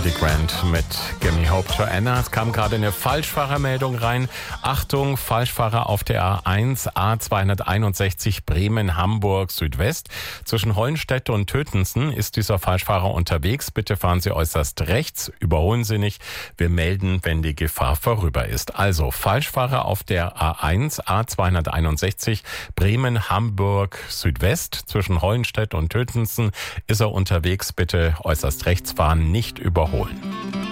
Eddie Grant mit Gimme Hope to Anna. Es kam gerade eine Falschfahrermeldung rein. Achtung, Falschfahrer auf der A1, A261 Bremen-Hamburg Südwest. Zwischen Hollenstedt und Tötensen ist dieser Falschfahrer unterwegs. Bitte fahren Sie äußerst rechts, überholen Sie nicht. Wir melden, wenn die Gefahr vorüber ist. Also Falschfahrer auf der A1, A261 Bremen-Hamburg Südwest. Zwischen Hollenstedt und Tötensen ist er unterwegs. Bitte äußerst rechts fahren, nicht überholen.